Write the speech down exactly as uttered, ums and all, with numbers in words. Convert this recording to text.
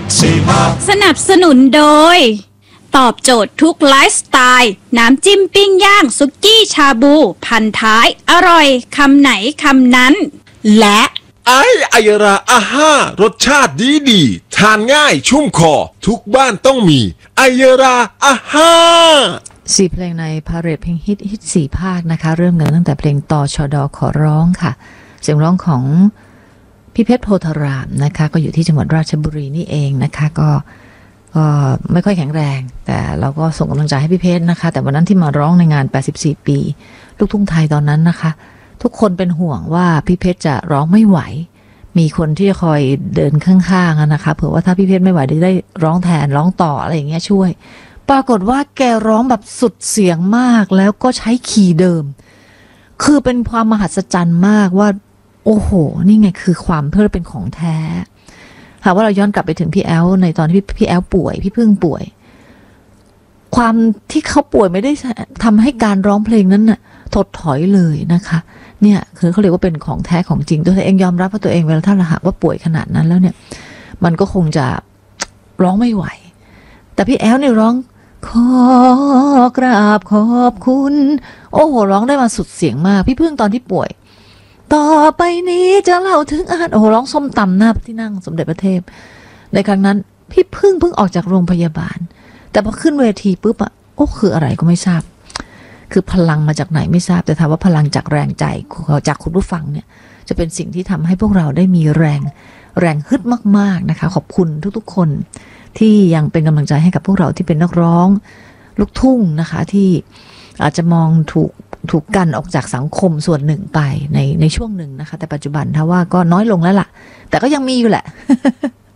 สนับสนุนโดยตอบโจทย์ทุกไลฟ์สไตล์น้ำจิ้มปิ้งย่างซุกี้ชาบูพันท้ายอร่อยคำไหนคำนั้นและไอไอยราอาห้ารสชาติดีดีทานง่ายชุ่มคอทุกบ้านต้องมีไอยราอาห้าสี่เพลงในพาเหรดเพลงฮิตฮิตสี่ภาคนะคะเริ่มกันตั้งแต่เพลงตชดขอร้องค่ะเสียงร้องของพี่เพชรโพธารามนะคะก็อยู่ที่จังหวัดราชบุรีนี่เองนะคะก็ก็ไม่ค่อยแข็งแรงแต่เราก็ส่งกำลังใจให้พี่เพชรนะคะแต่วันนั้นที่มาร้องในงานแปดสิบสี่ปีลูกทุ่งไทยตอนนั้นนะคะทุกคนเป็นห่วงว่าพี่เพชรจะร้องไม่ไหวมีคนที่จะคอยเดินข้างๆนะคะเผื่อว่าถ้าพี่เพชรไม่ไหวจะได้ร้องแทนร้องต่ออะไรอย่างเงี้ยช่วยปรากฏว่าแกร้องแบบสุดเสียงมากแล้วก็ใช้คีย์เดิมคือเป็นความมหัศจรรย์มากว่าโอ้โหนี่ไงคือความเพื่อเป็นของแท้หากว่าเราย้อนกลับไปถึงพี่แอลในตอนที่พี่แอลป่วยพี่พึ่งป่วยความที่เขาป่วยไม่ได้ทำให้การร้องเพลงนั้นน่ะถดถอยเลยนะคะเนี่ยคือเขาเรียกว่าเป็นของแท้ของจริงตัวเองยอมรับว่าตัวเองเวลาถ้าหากว่าป่วยขนาดนั้นแล้วเนี่ยมันก็คงจะร้องไม่ไหวแต่พี่แอลเนี่ยร้องขอกราบขอบคุณโอ้โหร้องได้มาสุดเสียงมากพี่พึ่งตอนที่ป่วยต่อไปนี้จะเล่าถึงอาหารโอ้โหร้องส้มตำหน้าที่นั่งสมเด็จพระเทพในครั้งนั้นพี่พึ่งเพิ่งออกจากโรงพยาบาลแต่พอขึ้นเวทีปุ๊บอะโอ้คืออะไรก็ไม่ทราบคือพลังมาจากไหนไม่ทราบแต่ถามว่าพลังจากแรงใจจากคุณผู้ฟังเนี่ยจะเป็นสิ่งที่ทำให้พวกเราได้มีแรงแรงฮึดมากๆนะคะขอบคุณทุกๆคนที่ยังเป็นกำลังใจให้กับพวกเราที่เป็นนักร้องลูกทุ่งนะคะที่อาจจะมองถูกถูกกันออกจากสังคมส่วนหนึ่งไปในในช่วงหนึ่งนะคะแต่ปัจจุบันถ้าว่าก็น้อยลงแล้วล่ะแต่ก็ยังมีอยู่แหละ